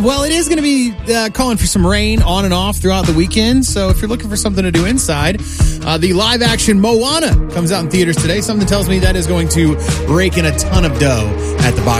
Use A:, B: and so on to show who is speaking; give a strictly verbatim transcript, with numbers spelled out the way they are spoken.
A: Well, it is going to be uh, calling for some rain on and off throughout the weekend. So if you're looking for something to do inside, uh, the live action Moana comes out in theaters today. Something tells me that is going to rake in a ton of dough at the box